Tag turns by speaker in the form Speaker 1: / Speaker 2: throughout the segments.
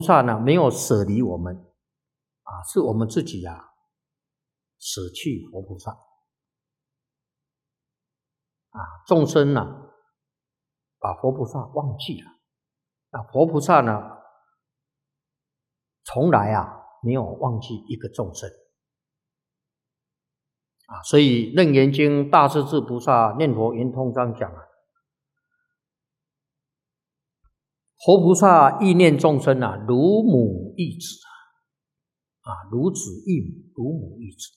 Speaker 1: 菩萨呢没有舍离我们啊，是我们自己啊舍弃佛菩萨啊，众生呢把佛菩萨忘记了，那佛菩萨呢从来啊没有忘记一个众生啊，所以《楞严经》大势至菩萨念佛圆通章讲啊，佛菩萨意念众生啊，如母忆子啊，如子忆母，如母忆子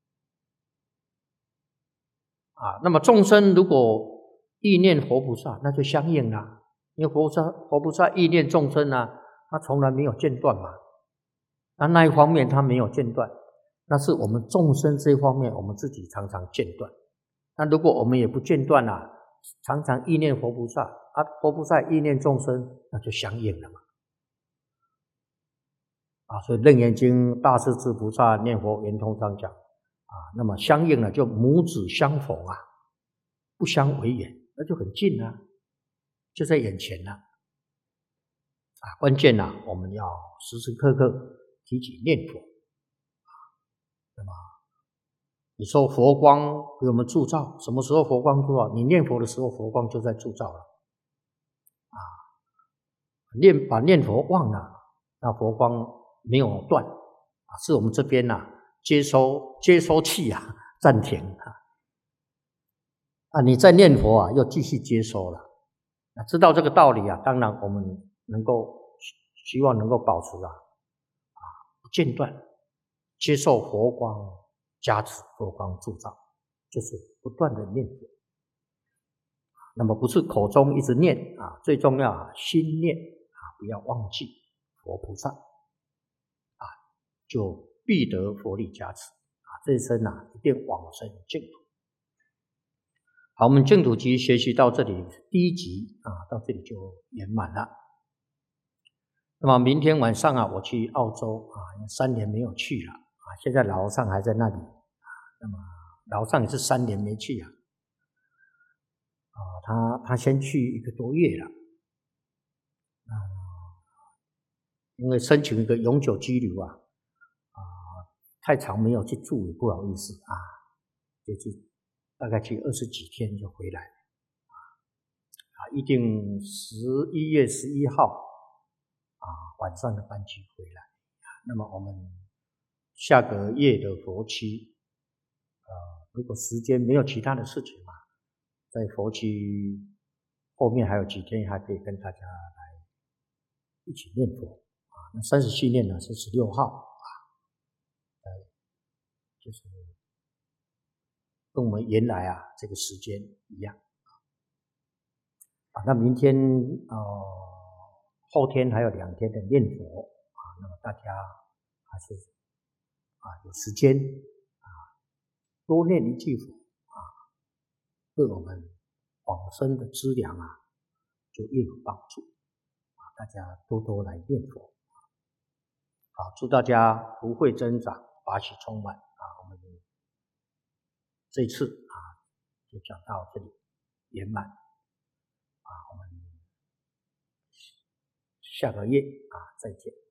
Speaker 1: 啊。那么众生如果意念佛菩萨，那就相应啦，因为佛菩萨意念众生啊，他从来没有间断嘛。那一方面他没有间断，那是我们众生这一方面，我们自己常常间断。那如果我们也不间断啊，常常意念佛菩萨啊，佛菩萨意念众生，那就相应了嘛。啊，所以《楞严经》大势至菩萨念佛圆通章讲啊，那么相应了就母子相逢啊，不相为远，那就很近啊，就在眼前了啊。关键啊，我们要时时刻刻提起念佛啊。那么你说佛光给我们铸造，什么时候佛光铸造？你念佛的时候，佛光就在铸造了啊。把念佛忘了，那佛光没有断啊，是我们这边啊接收器啊暂停啊，你在念佛啊又继续接收了。那知道这个道理啊，当然我们希望能够保持不间断，接受佛光加持，佛光铸造，就是不断的念佛。那么不是口中一直念啊，最重要啊心念啊，不要忘记佛菩萨啊，就必得佛力加持啊，这一生啊一定往生净土。好，我们净土集学习到这里第一集啊，到这里就圆满了。那么明天晚上啊，我去澳洲啊，3年没有去了啊，现在老和尚还在那里啊。那么老和尚也是3年没去啊，他先去1个多月了啊，因为申请一个永久居留啊，太长没有去住也不好意思啊，就大概去20几天就回来预定11月11号晚上的班机回来。那么我们下个月的佛期如果时间没有其他的事情嘛，在佛期后面还有几天还可以跟大家来一起念佛那30系念呢是16号就是跟我们原来这个时间一样那明天后天还有2天的念佛那么大家还是有时间多念一句佛对我们往生的资粮就越有帮助大家多多来念佛好，祝大家福慧增长，法喜充满我们这次就讲到这里圆满我们下个月再见。